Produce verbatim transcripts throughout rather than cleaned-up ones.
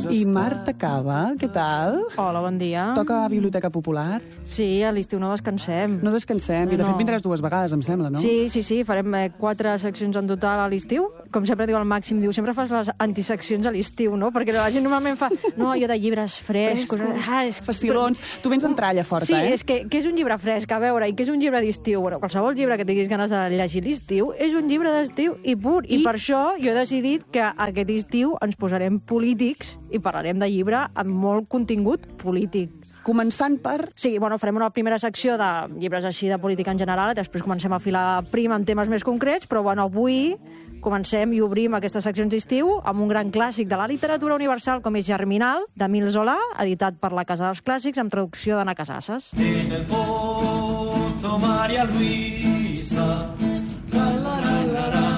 I Marta Cava, què tal? Hola, bon dia. Toca a Biblioteca Popular? Sí, a l'estiu no descansem. No descansem, i de No. fet vindràs dues vegades, em sembla, no? Sí, sí, sí, farem eh, quatre seccions en total a l'estiu. Com sempre diu el Màxim, diu, sempre fas les antiseccions a l'estiu, no? Perquè la gent normalment fa, no, allò de llibres frescos... Frescos, ah, és... fastilons. Tu vens amb tralla forta, sí, eh? Sí, és que, que és un llibre fresc, a veure, i que és un llibre d'estiu. Bueno, qualsevol llibre que tinguis ganes de llegir l'estiu és un llibre d'estiu i pur. I... I per això jo he decidit que aquest estiu ens posarem polítics i parlarem de llibre amb molt contingut polític. Començant per... Sí, bueno, farem una primera secció de llibres així de política en general, i després comencem a filar prim en temes més concrets, però bueno, avui comencem i obrim aquestes seccions d'estiu amb un gran clàssic de la literatura universal com és Germinal, d'Emil Zola, editat per la Casa dels Clàssics, amb traducció d'Anna Casasses. En el pozo María Luisa, la la la la la.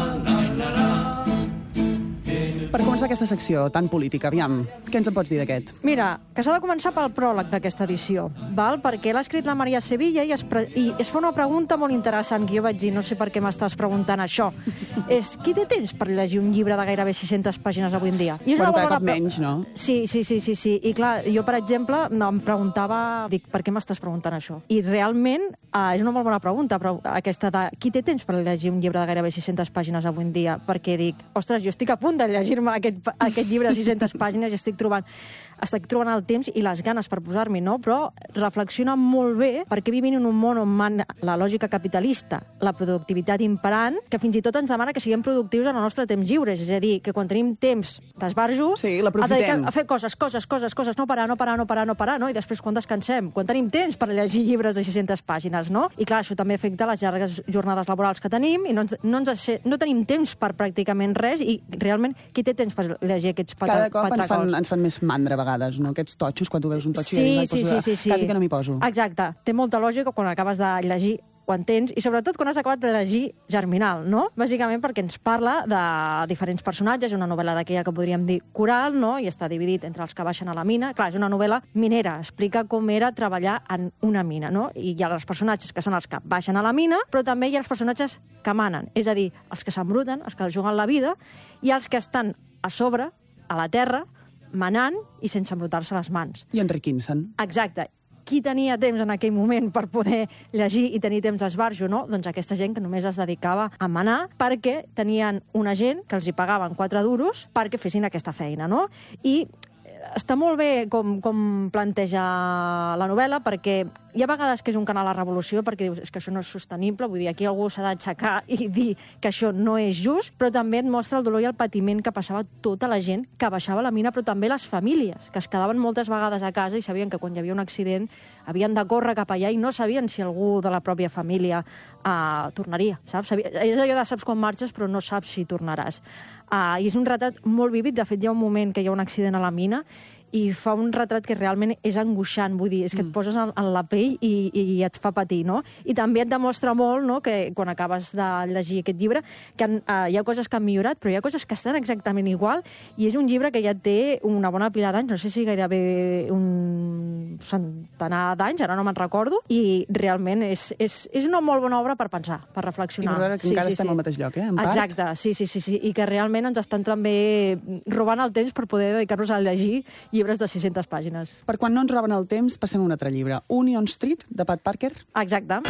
Per començar aquesta secció tan política, aviam, què ens en pots dir d'aquest? Mira, que s'ha de començar pel pròleg d'aquesta edició, val? Perquè l'ha escrit la Maria Sevilla i es, pre i es fa una pregunta molt interessant, que jo vaig dir, no sé per què m'estàs preguntant això. És, qui té temps per llegir un llibre de gairebé sis-centes pàgines avui en dia? I és Bueno, una cada bona cop menys, no? Sí, sí, sí, sí, sí. I clar, jo, per exemple, em preguntava, dic, per què m'estàs preguntant això? I realment eh, és una molt bona pregunta, però aquesta de qui té temps per llegir un llibre de gairebé sis-centes pàgines avui en dia? Perquè dic, ostres, jo estic a punt de llegir Aquest, aquest llibre de sis-centes pàgines i estic trobant, estic trobant el temps i les ganes per posar-m'hi, no? Però reflexiona molt bé perquè vivim en un món on man la lògica capitalista, la productivitat imperant, que fins i tot ens demana que siguem productius en el nostre temps lliure, és a dir, que quan tenim temps d'esbarjo, sí, l'aprofitem. a fer coses, coses, coses, coses, no parar, no parar, no parar, no parar, no? I després quan descansem, quan tenim temps per llegir llibres de sis-centes pàgines, no? I clar, això també afecta les llargues jornades laborals que tenim i no, ens, no, ens, no tenim temps per pràcticament res i realment qui té temps per llegir aquests patracols? Cada cop ens fan, ens fan més mandra a vegades, no? Aquests totxos, quan tu veus un totxo sí, i sí, sí, sí, sí. quasi que no m'hi poso. Exacte, té molta lògica quan acabes de llegir, ho entens, i sobretot quan has acabat de llegir Germinal, no? Bàsicament perquè ens parla de diferents personatges, una novel·la d'aquella que podríem dir coral, no? I està dividit entre els que baixen a la mina. Clar, és una novel·la minera, explica com era treballar en una mina, no? I hi ha els personatges que són els que baixen a la mina, però també hi ha els personatges que manen, és a dir, els que s'embruten, els que es juguen la vida, i els que estan a sobre, a la terra, manant i sense embrutar-se les mans. I enriquint-se'n. Exacte. Qui tenia temps en aquell moment per poder llegir i tenir temps d'esbarjo, no? Doncs aquesta gent que només es dedicava a manar perquè tenien una gent que els hi pagaven quatre duros perquè fessin aquesta feina, no? I està molt bé com, com planteja la novel·la, perquè hi ha vegades que és un canal a revolució, perquè dius, és que això no és sostenible, vull dir, aquí algú s'ha d'aixecar i dir que això no és just, però també et mostra el dolor i el patiment que passava tota la gent que baixava a la mina, però també les famílies, que es quedaven moltes vegades a casa i sabien que quan hi havia un accident havien de córrer cap allà i no sabien si algú de la pròpia família uh, tornaria, saps? És allò de saps quan marxes però no saps si tornaràs. Uh, I és un retrat molt vívid, de fet hi ha un moment que hi ha un accident a la mina i fa un retrat que realment és angoixant, vull dir, és que et poses en, en la pell i, i et fa patir, no? I també et demostra molt, no?, que quan acabes de llegir aquest llibre, que uh, hi ha coses que han millorat, però hi ha coses que estan exactament igual, i és un llibre que ja té una bona pila d'anys, no sé si gairebé un centenar d'anys, ara no me'n recordo, i realment és, és, és una molt bona obra per pensar, per reflexionar. I per veure que sí, encara sí, estem sí. al mateix lloc, eh, en part. Exacte, sí, sí, sí, sí, i que realment ens estan també robant el temps per poder dedicar-nos a llegir llibres de sis-centes pàgines. Per quan no ens roben el temps, passem a un altre llibre. Union Street, de Pat Parker. Exacte.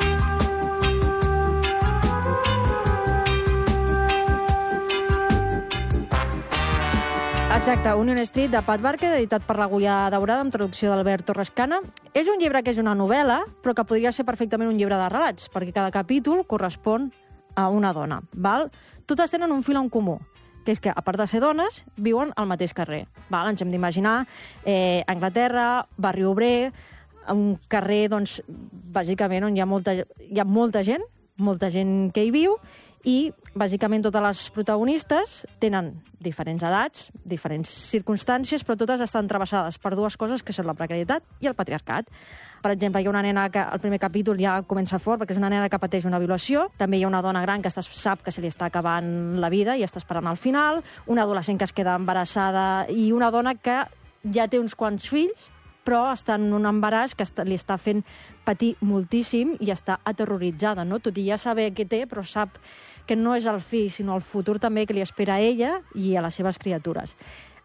Exacte, Union Street, de Pat Parker, editat per l'Agulla Daurada, amb traducció d'Albert Torrescana. És un llibre que és una novel·la, però que podria ser perfectament un llibre de relats, perquè cada capítol correspon a una dona, val? Totes tenen un fil en comú, que és que, a part de ser dones, viuen al mateix carrer. Val? Ens hem d'imaginar eh, Anglaterra, barri obrer, un carrer, doncs, bàsicament, on hi ha molta, hi ha molta gent, molta gent que hi viu, i, bàsicament, totes les protagonistes tenen diferents edats, diferents circumstàncies, però totes estan travessades per dues coses, que són la precarietat i el patriarcat. Per exemple, hi ha una nena que al primer capítol ja comença fort, perquè és una nena que pateix una violació. També hi ha una dona gran que sap que se li està acabant la vida i està esperant al final, una adolescent que es queda embarassada i una dona que ja té uns quants fills, però està en un embaràs que li està fent patir moltíssim i està aterroritzada, no? Tot i ja saber què té, però sap que no és el fill, sinó el futur també que li espera a ella i a les seves criatures.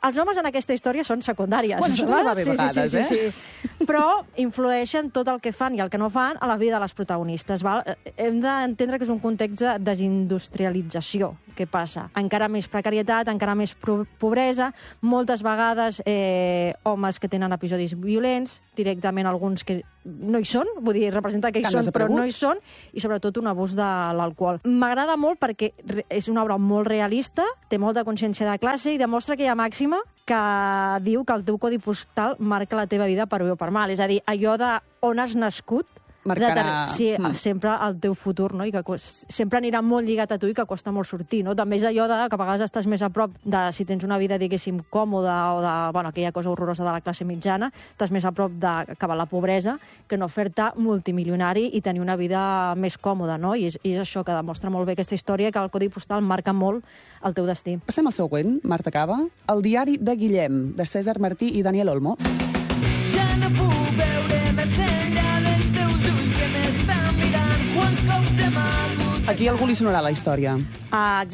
Els homes en aquesta història són secundàries. Bueno, això també va bé a vegades, sí, sí, sí, sí. Però influeixen tot el que fan i el que no fan a la vida de les protagonistes. Val? Hem d'entendre que és un context de desindustrialització que passa. Encara més precarietat, encara més pobresa, moltes vegades eh, homes que tenen episodis violents, directament alguns que no hi són, vull dir, representar que hi són, però no hi són, i sobretot un abús de l'alcohol. M'agrada molt perquè és una obra molt realista, té molta consciència de classe i demostra aquella màxima que diu que el teu codi postal marca la teva vida per bé o per mal. És a dir, allò de on has nascut marcarà... Sí, mm. sempre el teu futur, no? I que sempre anirà molt lligat a tu i que costa molt sortir, no? També és allò de que a vegades estàs més a prop de si tens una vida, diguéssim, còmoda o de, bueno, aquella cosa horrorosa de la classe mitjana, estàs més a prop d'acabar la pobresa que no fer-te multimilionari i tenir una vida més còmoda, no? I és, i és això que demostra molt bé aquesta història, que el codi postal marca molt el teu destí. Passem al següent, Marta Cava. El diari de Guillem, de César Martí i Daniel Olmo. Ja no puc veure més enllà dels teus ulls que m'estan mirant. Quants cops hem hagut... Aquí algú li sonarà la història. Ah,